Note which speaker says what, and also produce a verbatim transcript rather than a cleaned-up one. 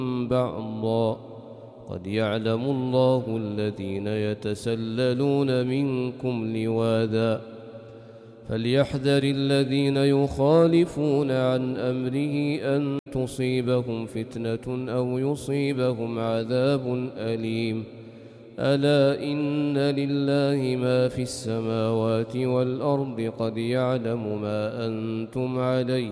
Speaker 1: بعضا قد يعلم الله الذين يتسللون منكم لواذا فليحذر الذين يخالفون عن أمره أن تصيبهم فتنة أو يصيبهم عذاب أليم ألا إن لله ما في السماوات والأرض قد يعلم ما أنتم عليه